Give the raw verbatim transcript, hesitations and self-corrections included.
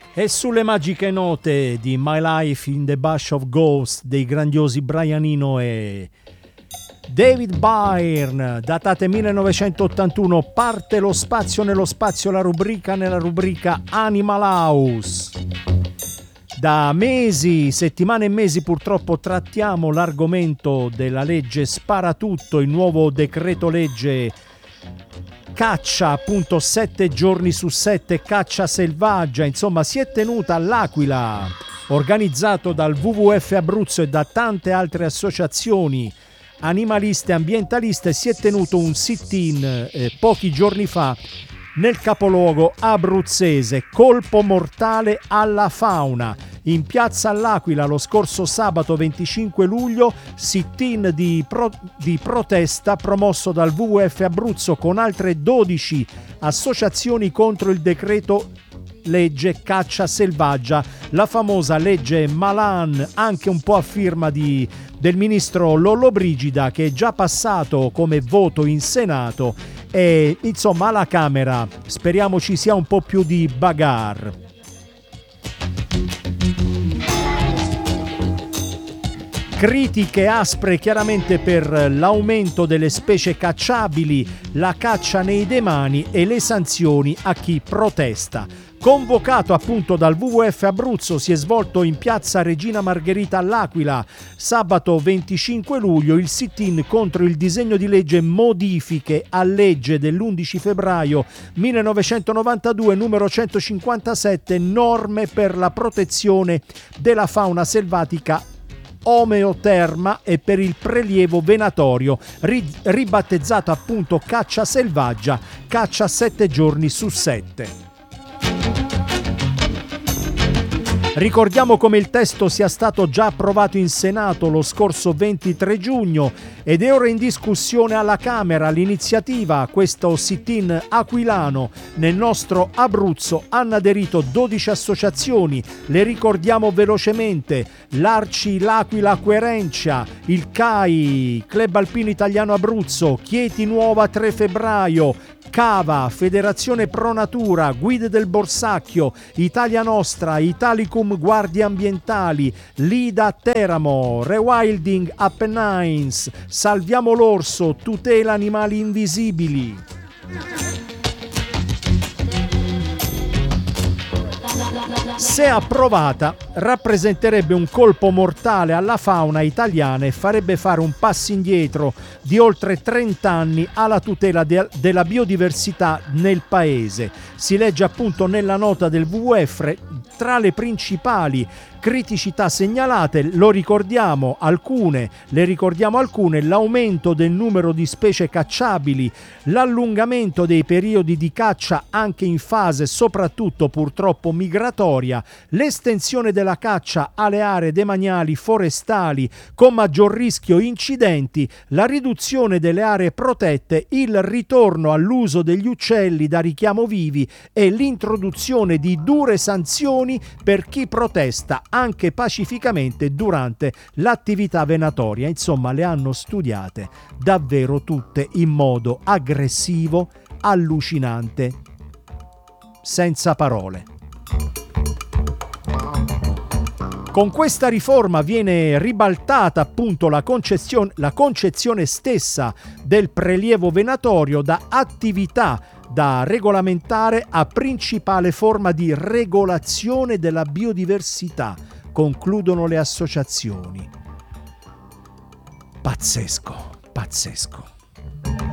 E sulle magiche note di My Life in the Bush of Ghosts dei grandiosi Brian Eno e David Byrne, datate millenovecentottantuno, parte lo spazio nello spazio, la rubrica nella rubrica Animal House. Da mesi, settimane e mesi purtroppo trattiamo l'argomento della legge Sparatutto, il nuovo decreto legge caccia, appunto sette giorni su sette, caccia selvaggia. Insomma, si è tenuta all'Aquila, organizzato dal W W F Abruzzo e da tante altre associazioni animaliste e ambientaliste, si è tenuto un sit-in eh, pochi giorni fa nel capoluogo abruzzese, colpo mortale alla fauna. In piazza all'Aquila lo scorso sabato venticinque luglio, sit-in di, pro- di protesta promosso dal W W F Abruzzo con altre dodici associazioni contro il decreto legge caccia selvaggia, la famosa legge Malan, anche un po' a firma di, del ministro Lollobrigida, che è già passato come voto in Senato, e insomma alla Camera speriamo ci sia un po' più di bagarre. Critiche aspre chiaramente per l'aumento delle specie cacciabili, la caccia nei demani e le sanzioni a chi protesta. Convocato appunto dal W W F Abruzzo, si è svolto in piazza Regina Margherita all'Aquila sabato venticinque luglio il sit-in contro il disegno di legge modifiche a legge dell'undici febbraio millenovecentonovantadue numero centocinquantasette, norme per la protezione della fauna selvatica omeoterma e per il prelievo venatorio, ri- ribattezzato appunto caccia selvaggia, caccia sette giorni su sette. Ricordiamo come il testo sia stato già approvato in Senato lo scorso ventitré giugno ed è ora in discussione alla Camera. L'iniziativa, questo sit-in aquilano nel nostro Abruzzo, hanno aderito dodici associazioni, le ricordiamo velocemente: l'Arci L'Aquila Querencia, il C A I, Club Alpino Italiano Abruzzo, Chieti Nuova tre febbraio, Cava, Federazione Pro Natura, Guide del Borsacchio, Italia Nostra, Italicum Guardie Ambientali, Lida Teramo, Rewilding Apennines, Salviamo l'Orso, Tutela Animali Invisibili. Se approvata, rappresenterebbe un colpo mortale alla fauna italiana e farebbe fare un passo indietro di oltre trenta anni alla tutela de- della biodiversità nel paese. Si legge appunto nella nota del W W F, tra le principali criticità segnalate, lo ricordiamo alcune, le ricordiamo alcune, l'aumento del numero di specie cacciabili, l'allungamento dei periodi di caccia anche in fase soprattutto purtroppo migratoria, l'estensione della caccia alle aree demaniali forestali con maggior rischio incidenti, la riduzione delle aree protette, il ritorno all'uso degli uccelli da richiamo vivi e l'introduzione di dure sanzioni per chi protesta anche pacificamente durante l'attività venatoria. Insomma, le hanno studiate davvero tutte in modo aggressivo, allucinante, senza parole. Con questa riforma viene ribaltata appunto la concezione, la concezione stessa del prelievo venatorio da attività da regolamentare a principale forma di regolazione della biodiversità, concludono le associazioni. Pazzesco, pazzesco.